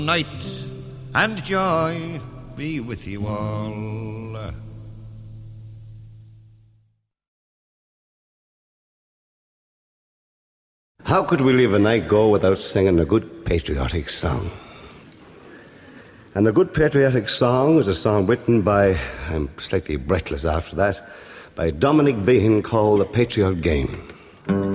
Night and joy be with you all. How could we leave a night go without singing a good patriotic song? And a good patriotic song was a song written by, I'm slightly breathless after that, by Dominic Behan called The Patriot Game.